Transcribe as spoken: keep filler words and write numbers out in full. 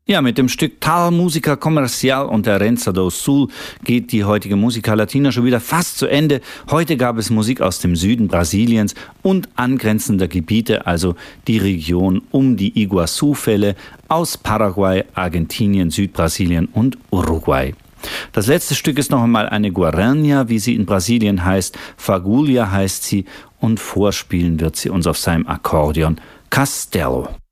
Ja, mit dem Stück Tal Música Comercial und der Renza do Sul geht die heutige Musica Latina schon wieder fast zu Ende. Heute gab es Musik aus dem Süden Brasiliens und angrenzender Gebiete, also die Region um die Iguazu-Fälle aus Paraguay, Argentinien, Südbrasilien und Uruguay. Das letzte Stück ist noch einmal eine Guarania, wie sie in Brasilien heißt. Fagulha heißt sie und vorspielen wird sie uns auf seinem Akkordeon Castello.